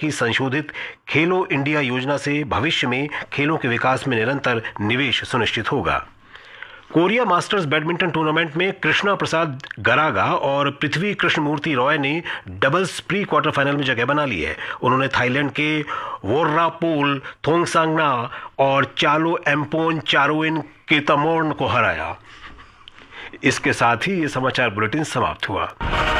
की संशोधित खेलो इंडिया योजना से भविष्य में खेलों के विकास में निरंतर निवेश सुनिश्चित होगा। कोरिया मास्टर्स बैडमिंटन टूर्नामेंट में कृष्णा प्रसाद गरागा और पृथ्वी कृष्णमूर्ति रॉय ने डबल्स प्री क्वार्टर फाइनल में जगह बना ली है। उन्होंने थाईलैंड के वोर्रापोल थोंगसांगना और चालो एम्पोन चारोइन केतमोर्न को हराया। इसके साथ ही ये समाचार बुलेटिन समाप्त हुआ।